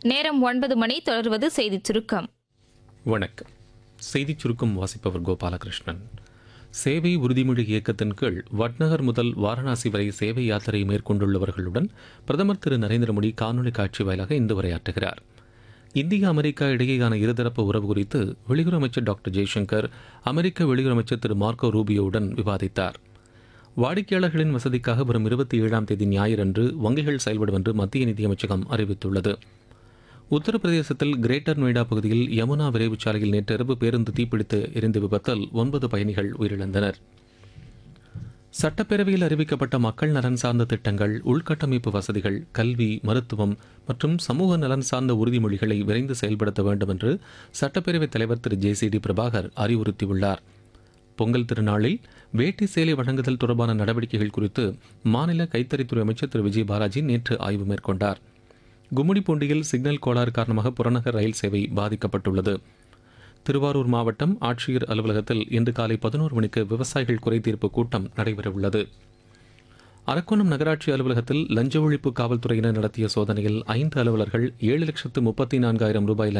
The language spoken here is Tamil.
நேரம் 9 மணி. தொடர்வது செய்திச் சுருக்கம். வணக்கம். செய்திச் சுருக்கம் வாசிப்பவர் கோபாலகிருஷ்ணன். சேவை உறுதிமொழி இயக்கத்தின் கீழ் வட்நகர் முதல் வாரணாசி வரை சேவை யாத்திரை மேற்கொண்டுள்ளவர்களுடன் பிரதமர் திரு நரேந்திர மோடி காணொலி காட்சி வாயிலாக இன்று உரையாற்றுகிறார். இந்தியா அமெரிக்கா இடையேயான இருதரப்பு உறவு குறித்து வெளியுறவு அமைச்சர் டாக்டர் ஜெய்சங்கர் அமெரிக்க வெளியுறவு அமைச்சர் திரு மார்க்கோ ரூபியோவுடன் விவாதித்தார். வாடிக்கையாளர்களின் வசதிக்காக வரும் 27ஆம் தேதி ஞாயிறன்று வங்கிகள் செயல்படும் என்று மத்திய நிதியமைச்சகம் அறிவித்துள்ளது. உத்தரப்பிரதேசத்தில் கிரேட்டர் நொய்டா பகுதியில் யமுனா விரைவுச் சாலையில் நேற்றிரவு பேருந்து தீப்பிடித்து எரிந்த விபத்தில் 9 பயணிகள் உயிரிழந்தனர். சட்டப்பேரவையில் அறிவிக்கப்பட்ட மக்கள் நலன் சார்ந்த திட்டங்கள், உள்கட்டமைப்பு வசதிகள், கல்வி, மருத்துவம் மற்றும் சமூக நலன் சார்ந்த உறுதிமொழிகளை விரைந்து செயல்படுத்த வேண்டும் என்று சட்டப்பேரவைத் தலைவர் திரு JCD பிரபாகர் அறிவுறுத்தியுள்ளார். பொங்கல் திருநாளில் வேட்டி சேலை வழங்குதல் தொடர்பான நடவடிக்கைகள் குறித்து மாநில கைத்தறித்துறை அமைச்சர் திரு விஜய் பாலாஜி நேற்று ஆய்வு மேற்கொண்டார். கும்மிடிப்பூண்டியில் சிக்னல் கோளாறு காரணமாக புறநகர் ரயில் சேவை பாதிக்கப்பட்டுள்ளது. திருவாரூர் மாவட்டம் ஆட்சியர் அலுவலகத்தில் இன்று காலை 11 மணிக்கு விவசாயிகள் குறைதீர்ப்பு கூட்டம் நடைபெறவுள்ளது. அரக்கோணம் நகராட்சி அலுவலகத்தில் லஞ்ச ஒழிப்பு காவல்துறையினர் நடத்திய சோதனையில் 5 அலுவலர்கள் 7,34,000 ரூபாய்